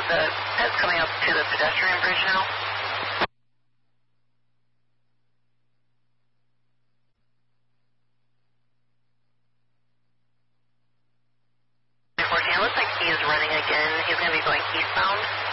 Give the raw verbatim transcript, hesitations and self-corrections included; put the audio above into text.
the Pet's coming up to the pedestrian bridge now. It looks like he is running again. He's going to be going eastbound.